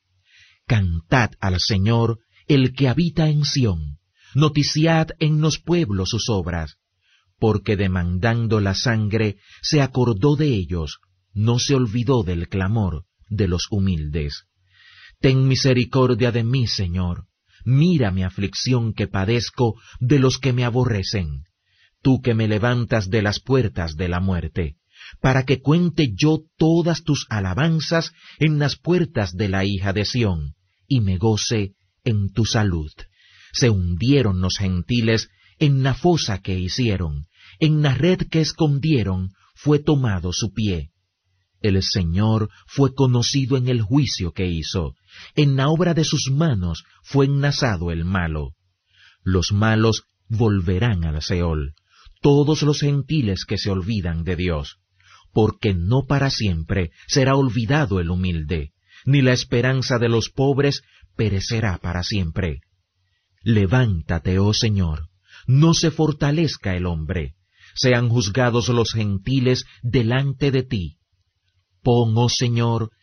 Cantad al Señor, el que habita en Sión, noticiad en los pueblos sus obras, porque demandando la sangre se acordó de ellos, no se olvidó del clamor de los humildes. Ten misericordia de mí, Señor, mira mi aflicción que padezco de los que me aborrecen, tú que me levantas de las puertas de la muerte, para que cuente yo todas tus alabanzas en las puertas de la hija de Sión, y me goce en tu salud. Se hundieron los gentiles en la fosa que hicieron, en la red que escondieron fue tomado su pie. El Señor fue conocido en el juicio que hizo, en la obra de sus manos fue enlazado el malo. Los malos volverán al Seol, todos los gentiles que se olvidan de Dios, porque no para siempre será olvidado el humilde, ni la esperanza de los pobres perecerá para siempre. Levántate, oh Señor, no se fortalezca el hombre, sean juzgados los gentiles delante de ti. Pon, oh Señor,